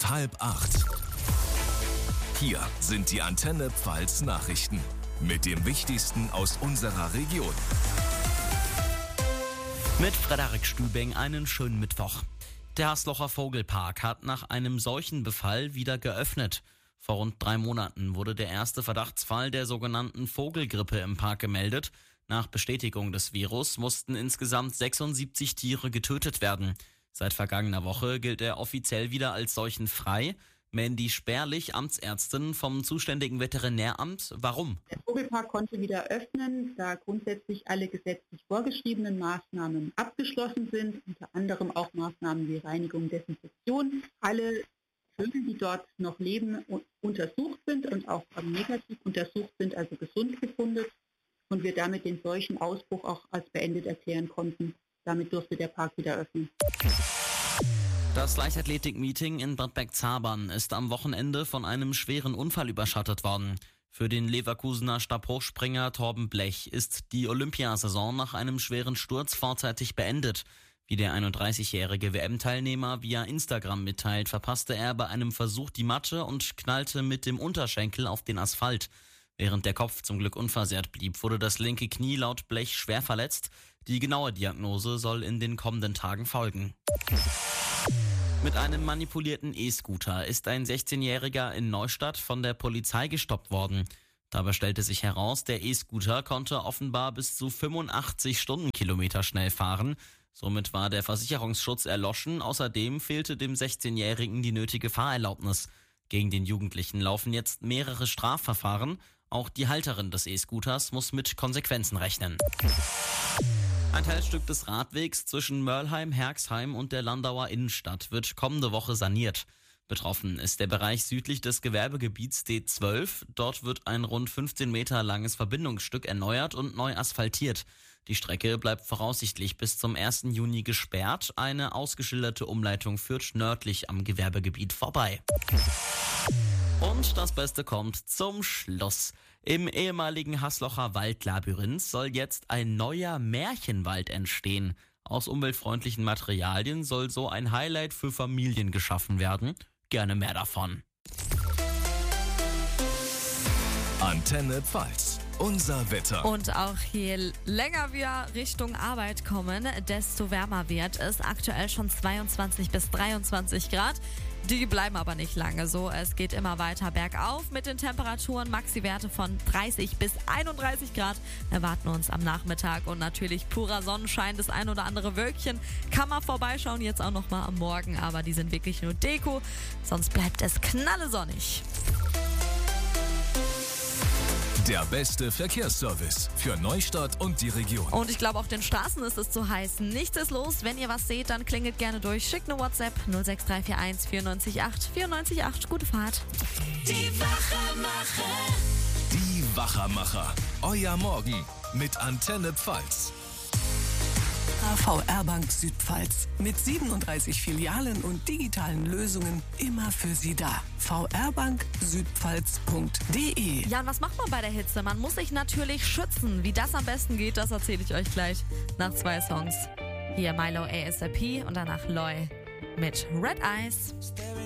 7:30. Hier sind die Antenne Pfalz Nachrichten mit dem Wichtigsten aus unserer Region. Mit Frederik Stübing einen schönen Mittwoch. Der Haslocher Vogelpark hat nach einem Seuchenbefall wieder geöffnet. Vor rund 3 Monaten wurde der erste Verdachtsfall der sogenannten Vogelgrippe im Park gemeldet. Nach Bestätigung des Virus mussten insgesamt 76 Tiere getötet werden. Seit vergangener Woche gilt er offiziell wieder als seuchenfrei. Mandy Sperlich, Amtsärztin vom zuständigen Veterinäramt. Warum? Der Vogelpark konnte wieder öffnen, da grundsätzlich alle gesetzlich vorgeschriebenen Maßnahmen abgeschlossen sind, unter anderem auch Maßnahmen wie Reinigung, Desinfektion. Alle Vögel, die dort noch leben, untersucht sind und auch negativ untersucht sind, also gesund befunden, und wir damit den Seuchenausbruch auch als beendet erklären konnten. Damit durfte der Park wieder öffnen. Das Leichtathletik-Meeting in Bad Bergzabern ist am Wochenende von einem schweren Unfall überschattet worden. Für den Leverkusener Stabhochspringer Torben Blech ist die Olympiasaison nach einem schweren Sturz vorzeitig beendet. Wie der 31-jährige WM-Teilnehmer via Instagram mitteilt, verpasste er bei einem Versuch die Matte und knallte mit dem Unterschenkel auf den Asphalt. Während der Kopf zum Glück unversehrt blieb, wurde das linke Knie laut Blech schwer verletzt. Die genaue Diagnose soll in den kommenden Tagen folgen. Mit einem manipulierten E-Scooter ist ein 16-Jähriger in Neustadt von der Polizei gestoppt worden. Dabei stellte sich heraus, der E-Scooter konnte offenbar bis zu 85 Stundenkilometer schnell fahren. Somit war der Versicherungsschutz erloschen. Außerdem fehlte dem 16-Jährigen die nötige Fahrerlaubnis. Gegen den Jugendlichen laufen jetzt mehrere Strafverfahren. Auch die Halterin des E-Scooters muss mit Konsequenzen rechnen. Ein Teilstück des Radwegs zwischen Mörlheim, Herxheim und der Landauer Innenstadt wird kommende Woche saniert. Betroffen ist der Bereich südlich des Gewerbegebiets D12. Dort wird ein rund 15 Meter langes Verbindungsstück erneuert und neu asphaltiert. Die Strecke bleibt voraussichtlich bis zum 1. Juni gesperrt. Eine ausgeschilderte Umleitung führt nördlich am Gewerbegebiet vorbei. Und das Beste kommt zum Schluss. Im ehemaligen Haslocher Waldlabyrinth soll jetzt ein neuer Märchenwald entstehen. Aus umweltfreundlichen Materialien soll so ein Highlight für Familien geschaffen werden. Gerne mehr davon. Antenne Pfalz. Unser Wetter. Und auch je länger wir Richtung Arbeit kommen, desto wärmer wird es. Aktuell schon 22 bis 23 Grad. Die bleiben aber nicht lange so. Es geht immer weiter bergauf mit den Temperaturen. Maxi-Werte von 30 bis 31 Grad erwarten uns am Nachmittag. Und natürlich purer Sonnenschein, das ein oder andere Wölkchen kann man vorbeischauen. Jetzt auch noch mal am Morgen, aber die sind wirklich nur Deko. Sonst bleibt es knallesonnig. Der beste Verkehrsservice für Neustadt und die Region. Und ich glaube, auf den Straßen ist es zu heiß. Nichts ist los. Wenn ihr was seht, dann klingelt gerne durch. Schickt eine WhatsApp 06341 94 94 Gute Fahrt. Die Wachermacher. Die Wachermacher. Euer Morgen mit Antenne Pfalz. VR Bank Südpfalz. Mit 37 Filialen und digitalen Lösungen immer für Sie da. vrbanksüdpfalz.de. Ja, und was macht man bei der Hitze? Man muss sich natürlich schützen. Wie das am besten geht, das erzähle ich euch gleich nach 2 Songs. Hier Milo ASAP und danach Loy mit Red Eyes.